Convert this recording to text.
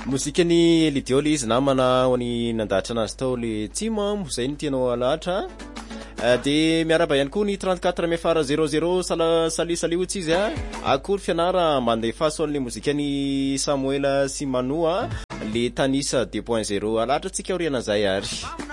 Mozikany Lidiol izy namana ho ny nandahatra anazy tao le tsimo zay ny tianao alahatra de miaraba ihany koa ny 34 mefara 00 salisali otsy izy akory fianara mandefa soan'le mozikany Samuel sy Manoa le Tanisa 2.0 alahatra tsika oriana zay ary